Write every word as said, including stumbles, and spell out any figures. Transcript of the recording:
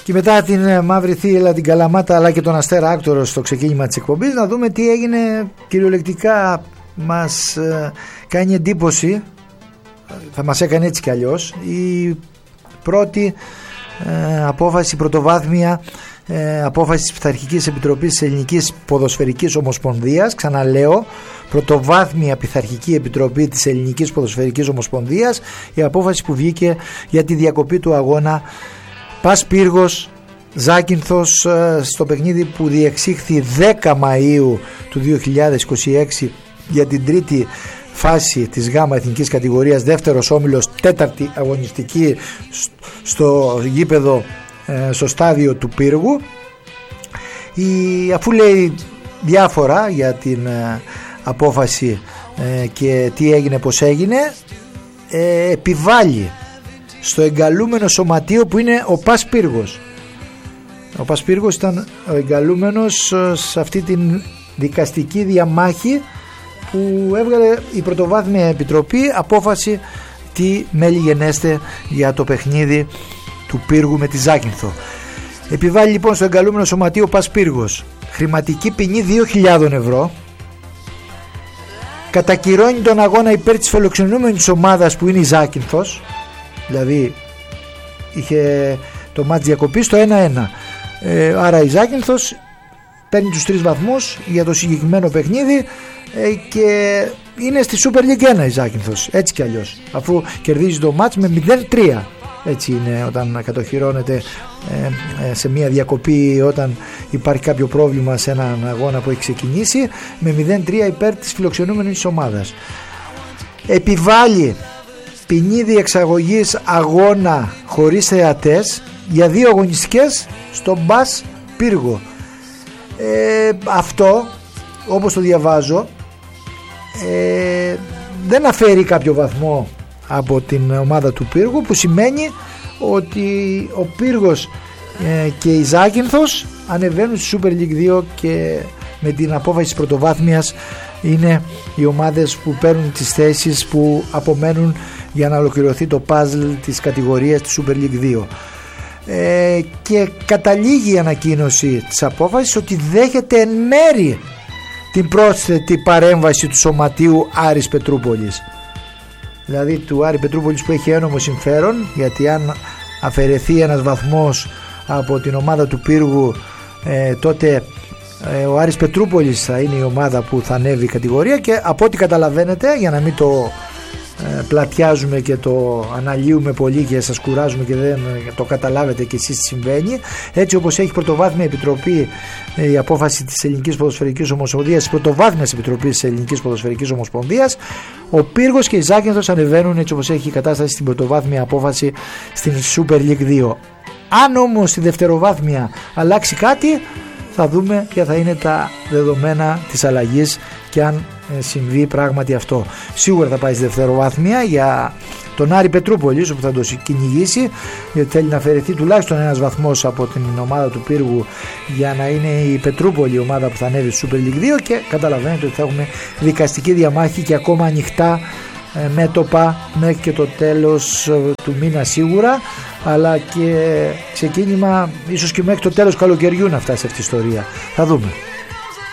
Και μετά την Μαύρη Θύελλα, την Καλαμάτα αλλά και τον Αστέρα Άκτορο στο ξεκίνημα της εκπομπής, να δούμε τι έγινε. Κυριολεκτικά μας ε, κάνει εντύπωση, θα μας έκανε έτσι κι αλλιώς, η πρώτη ε, απόφαση πρωτοβάθμια ε, απόφαση της Πειθαρχικής Επιτροπής της Ελληνικής Ποδοσφαιρικής Ομοσπονδίας. Ξαναλέω, πρωτοβάθμια Πειθαρχική Επιτροπή της Ελληνικής Ποδοσφαιρικής Ομοσπονδίας, η απόφαση που βγήκε για τη διακοπή του αγώνα Πας Πύργος Ζάκυνθος στο παιχνίδι που διεξήχθη δέκα Μαΐου του δύο χιλιάδες είκοσι έξι για την τρίτη φάση της ΓΑΜΑ εθνικής κατηγορίας, δεύτερος όμιλος, τέταρτη αγωνιστική στο γήπεδο, στο στάδιο του Πύργου. Η, αφού λέει διάφορα για την απόφαση και τι έγινε, πως έγινε, επιβάλλει στο εγκαλούμενο σωματείο που είναι ο Πας Πύργος. Ο Πας Πύργος ήταν ο εγκαλούμενος σε αυτή την δικαστική διαμάχη που έβγαλε η Πρωτοβάθμια Επιτροπή απόφαση τι μέλη γενέστε για το παιχνίδι του Πύργου με τη Ζάκυνθο. Επιβάλλει λοιπόν στο εγκαλούμενο σωματείο Πας Πύργος χρηματική ποινή δύο χιλιάδες ευρώ, κατακυρώνει τον αγώνα υπέρ της φιλοξενούμενης ομάδας που είναι η Ζάκυνθος, δηλαδή είχε το μάτς διακοπής στο ένα ένα, ε, άρα η Ζάκυνθος παίρνει τους τρεις βαθμούς για το συγκεκριμένο παιχνίδι ε, και είναι στη Super League ένα η Ζάκυνθος, έτσι κι αλλιώς, αφού κερδίζει το μάτς με μηδέν τρία. Έτσι είναι όταν κατοχυρώνεται ε, ε, σε μια διακοπή, όταν υπάρχει κάποιο πρόβλημα σε έναν αγώνα που έχει ξεκινήσει, με μηδέν τρία υπέρ της φιλοξενούμενης ομάδας. Επιβάλλει ποινή διεξαγωγής αγώνα χωρίς θεατές για δύο αγωνιστικές στον Πας Πύργο. Ε, αυτό, όπως το διαβάζω, ε, δεν αφαιρεί κάποιο βαθμό από την ομάδα του Πύργου, που σημαίνει ότι ο Πύργος ε, και η Ζάκυνθος ανεβαίνουν στη Super League δύο και με την απόφαση της πρωτοβάθμιας είναι οι ομάδες που παίρνουν τις θέσεις που απομένουν για να ολοκληρωθεί το puzzle της κατηγορίας της Super League δύο. Ε, και καταλήγει η ανακοίνωση της απόφασης ότι δέχεται εν μέρη την πρόσθετη παρέμβαση του σωματείου Άρης Πετρούπολης, δηλαδή του Άρη Πετρούπολης, που έχει ένομο συμφέρον, γιατί αν αφαιρεθεί ένας βαθμός από την ομάδα του Πύργου, ε, τότε ε, ο Άρης Πετρούπολης θα είναι η ομάδα που θα ανέβει η κατηγορία, και από ό,τι καταλαβαίνετε, για να μην το ε, πλατιάζουμε και το αναλύουμε πολύ και σας κουράζουμε και δεν το καταλάβετε και εσείς τι συμβαίνει, έτσι όπως έχει Πρωτοβάθμια Επιτροπή, ε, η απόφαση της Ελληνικής Ποδοσφαιρικής Ομοσπονδίας, της Πρωτοβάθμιας Επιτροπής της Ελληνικής Ποδοσφαιρικής Ομοσπονδίας, ο Πύργος και η Ζάκυνθος ανεβαίνουν, έτσι όπως έχει η κατάσταση, στην πρωτοβάθμια απόφαση στην Super League δύο. Αν όμως στη δευτεροβάθμια αλλάξει κάτι, θα δούμε ποια θα είναι τα δεδομένα της αλλαγής και αν συμβεί πράγματι αυτό. Σίγουρα θα πάει στη δευτεροβάθμια για τον Άρη Πετρούπολης, όπου θα το κυνηγήσει, γιατί θέλει να αφαιρεθεί τουλάχιστον ένας βαθμός από την ομάδα του Πύργου για να είναι η Πετρούπολη η ομάδα που θα ανέβει στη Super League δύο, και καταλαβαίνετε ότι θα έχουμε δικαστική διαμάχη και ακόμα ανοιχτά ε, μέτωπα μέχρι και το τέλος ε, του μήνα σίγουρα, αλλά και ξεκίνημα ίσως και μέχρι το τέλος καλοκαιριού να φτάσει αυτή η ιστορία. Θα δούμε.